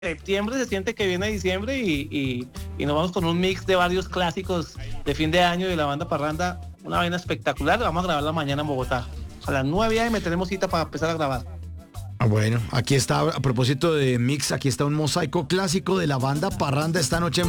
Septiembre se siente que viene diciembre y nos vamos con un mix de varios clásicos de fin de año de la banda Parranda, una vaina espectacular. Vamos a grabarla mañana en Bogotá. A las 9 a.m. tenemos cita para empezar a grabar. Bueno, aquí está, a propósito de mix, aquí está un mosaico clásico de la banda Parranda esta noche en